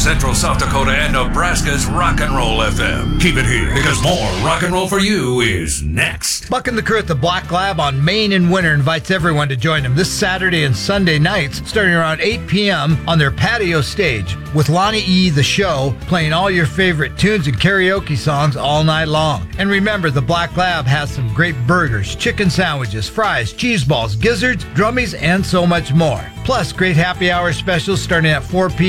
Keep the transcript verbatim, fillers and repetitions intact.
Central South Dakota and Nebraska's Rock and Roll F M. Keep it here, because more rock and roll for you is next. Buck and the Crew at the Black Lab on Main and Winter invites everyone to join them this Saturday and Sunday nights, starting around eight p.m. on their patio stage, with Lonnie E. The Show playing all your favorite tunes and karaoke songs all night long. And remember, the Black Lab has some great burgers, chicken sandwiches, fries, cheese balls, gizzards, drummies, and so much more. Plus, great happy hour specials starting at four p.m.